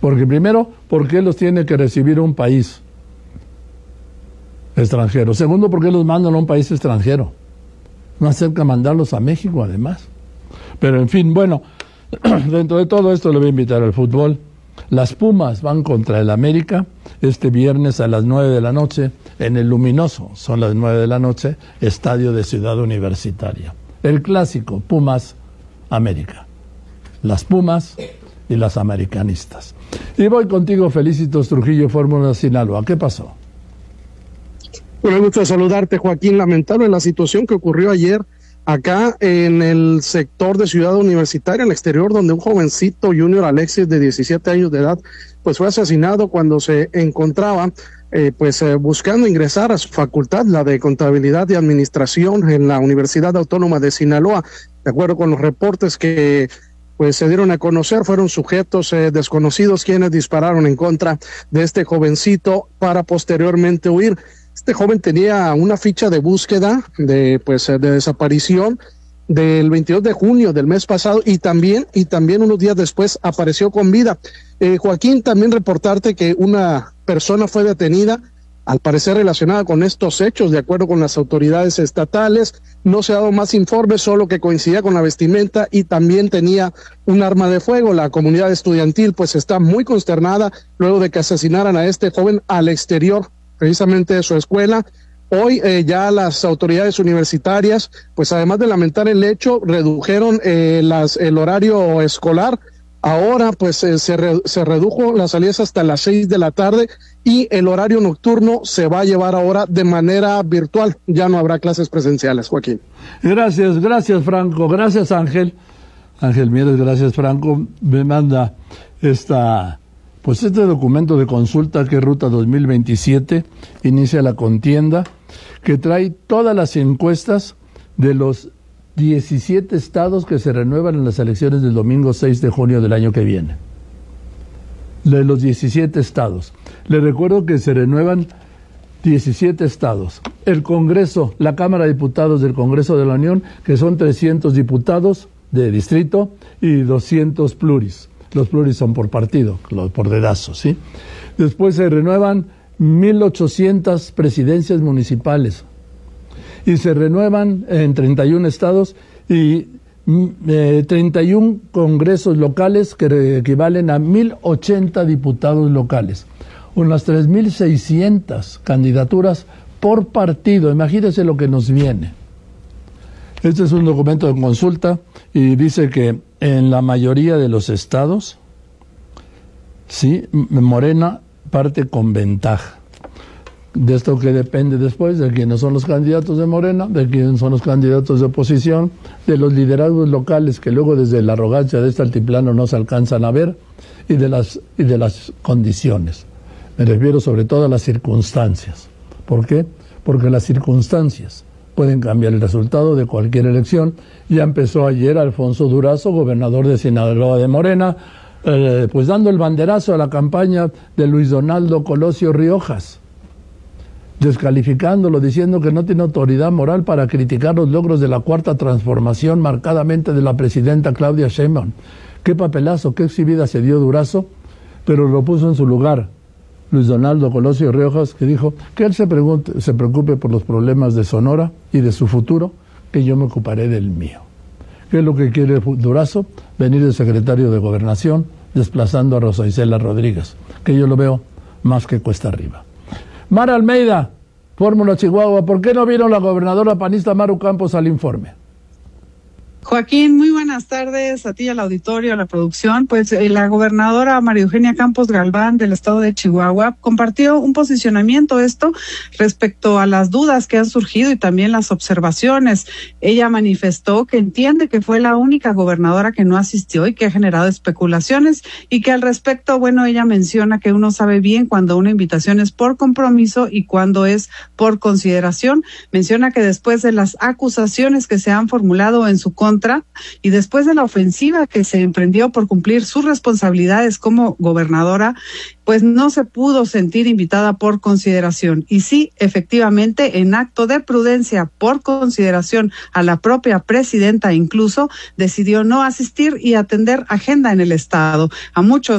Porque primero, ¿por qué los tiene que recibir un país extranjero? Segundo, ¿por qué los mandan a un país extranjero? No acerca mandarlos a México, además. Pero en fin, bueno, dentro de todo esto le voy a invitar al fútbol. Las Pumas van contra el América este viernes a las 9 de la noche en el Luminoso. Son las 9 de la noche, estadio de Ciudad Universitaria. El clásico, Pumas-América. Las Pumas y las americanistas. Y voy contigo, Felicitos Trujillo, Fórmula Sinaloa. ¿Qué pasó? Bueno, me gusta saludarte, Joaquín. Lamentable la situación que ocurrió ayer acá en el sector de Ciudad Universitaria, en el exterior, donde un jovencito, Junior Alexis, de 17 años de edad, pues fue asesinado cuando se encontraba buscando ingresar a su facultad, la de Contabilidad y Administración, en la Universidad Autónoma de Sinaloa. De acuerdo con los reportes que pues se dieron a conocer, fueron sujetos desconocidos quienes dispararon en contra de este jovencito para posteriormente huir. Este joven tenía una ficha de búsqueda de desaparición del 22 de junio del mes pasado y también unos días después apareció con vida. Joaquín, también reportarte que una persona fue detenida, al parecer relacionada con estos hechos, de acuerdo con las autoridades estatales. No se ha dado más informes, solo que coincidía con la vestimenta y también tenía un arma de fuego. La comunidad estudiantil pues está muy consternada luego de que asesinaran a este joven al exterior precisamente de su escuela. Hoy ya las autoridades universitarias, pues además de lamentar el hecho, redujeron el horario escolar. Ahora pues se redujo las salidas hasta las 6 de la tarde y el horario nocturno se va a llevar ahora de manera virtual. Ya no habrá clases presenciales, Joaquín. Gracias Franco, gracias Ángel Mieres, gracias Franco. Me manda este documento de consulta que es Ruta 2027, inicia la contienda, que trae todas las encuestas de los 17 estados que se renuevan en las elecciones del domingo 6 de junio del año que viene. De los 17 estados. Les recuerdo que se renuevan 17 estados. El Congreso, la Cámara de Diputados del Congreso de la Unión, que son 300 diputados de distrito y 200 pluris. Los pluris son por partido, por dedazo, ¿sí? Después se renuevan 1,800 presidencias municipales y se renuevan en 31 estados y 31 congresos locales que equivalen a 1,080 diputados locales. Unas 3,600 candidaturas por partido. Imagínense lo que nos viene. Este es un documento de consulta y dice que en la mayoría de los estados, sí, Morena parte con ventaja. De esto que depende después de quiénes son los candidatos de Morena, de quiénes son los candidatos de oposición, de los liderazgos locales que luego desde la arrogancia de este altiplano no se alcanzan a ver y de las condiciones. Me refiero sobre todo a las circunstancias. ¿Por qué? Porque las circunstancias pueden cambiar el resultado de cualquier elección. Ya empezó ayer Alfonso Durazo, gobernador de Sinaloa de Morena, pues dando el banderazo a la campaña de Luis Donaldo Colosio Riojas, descalificándolo, diciendo que no tiene autoridad moral para criticar los logros de la cuarta transformación, marcadamente de la presidenta Claudia Sheinbaum. Qué papelazo, qué exhibida se dio Durazo, pero lo puso en su lugar Luis Donaldo Colosio Riojas, que dijo que él se preocupe por los problemas de Sonora y de su futuro, que yo me ocuparé del mío. ¿Qué es lo que quiere Durazo? Venir de secretario de Gobernación, desplazando a Rosa Isela Rodríguez, que yo lo veo más que cuesta arriba. Mara Almeida, Fórmula Chihuahua, ¿por qué no vino la gobernadora panista Maru Campos al informe? Joaquín, muy buenas tardes a ti, al auditorio, a la producción. Pues la gobernadora María Eugenia Campos Galván del estado de Chihuahua compartió un posicionamiento respecto a las dudas que han surgido y también las observaciones. Ella manifestó que entiende que fue la única gobernadora que no asistió y que ha generado especulaciones y que al respecto, bueno, ella menciona que uno sabe bien cuando una invitación es por compromiso y cuando es por consideración. Menciona que después de las acusaciones que se han formulado en su contra y después de la ofensiva que se emprendió por cumplir sus responsabilidades como gobernadora, pues no se pudo sentir invitada por consideración. Y sí, efectivamente, en acto de prudencia, por consideración a la propia presidenta incluso, decidió no asistir y atender agenda en el estado. A muchos